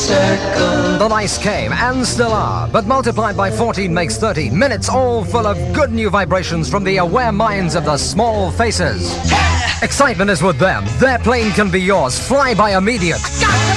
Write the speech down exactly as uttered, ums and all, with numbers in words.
circle. The nights came and still are, but multiplied by fourteen makes thirty minutes, all full of good new vibrations from the aware minds of the small faces. Excitement is with them. Their plane can be yours. Fly by immediate.